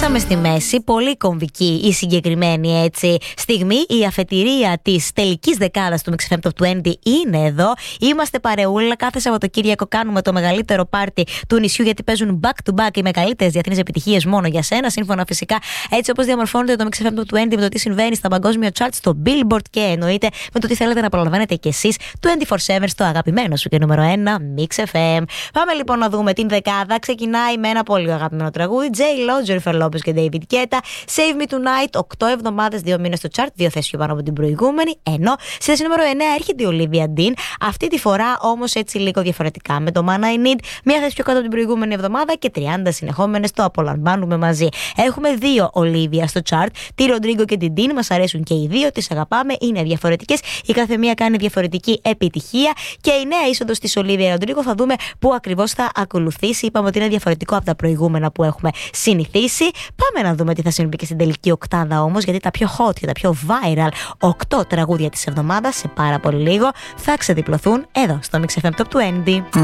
Φτάσαμε στη μέση, πολύ κομβική η συγκεκριμένη έτσι στιγμή. Η αφετηρία της τελικής δεκάδας του Mix FM Top 20 είναι εδώ. Είμαστε παρεούλα. Κάθε Σαββατοκύριακο κάνουμε το μεγαλύτερο πάρτι του νησιού, γιατί παίζουν back to back οι μεγαλύτερες διεθνείς επιτυχίες μόνο για σένα. Σύμφωνα φυσικά έτσι όπως διαμορφώνεται το Mix FM Top 20 με το τι συμβαίνει στα παγκόσμια charts, στο Billboard και εννοείται με το τι θέλετε να απολαμβάνετε κι εσείς 24/7 στο αγαπημένο σου και νούμερο 1 Mix FM. Πάμε λοιπόν να δούμε την δεκάδα. Ξεκινάει με ένα πολύ αγαπημένο τραγούδι. J-Lo, Jennifer Lopez και David Guetta. Save Me Tonight, 8 εβδομάδες, 2 μήνες στο chart, 2 θέσεις πιο πάνω από την προηγούμενη. Ενώ στη θέση νούμερο 9 έρχεται η Olivia Dean. Αυτή τη φορά όμως έτσι λίγο διαφορετικά. Με το Man I Need, μία θέση πιο κάτω από την προηγούμενη εβδομάδα και 30 συνεχόμενες. Το απολαμβάνουμε μαζί. Έχουμε 2 Olivia στο chart, τη Rodrigo και την Dean. Μας αρέσουν και οι δύο, τις αγαπάμε, είναι διαφορετικές. Η κάθε μία κάνει διαφορετική επιτυχία. Και η νέα είσοδος της Olivia Rodrigo θα δούμε πού ακριβώς θα ακολουθήσει. Είπαμε ότι είναι διαφορετικό από τα προηγούμενα που έχουμε συνηθίσει. Πάμε να δούμε τι θα συμβεί και στην τελική οκτάδα όμως, γιατί τα πιο hot και τα πιο viral 8 τραγούδια της εβδομάδας σε πάρα πολύ λίγο θα ξεδιπλωθούν εδώ στο Mix FM Top 20.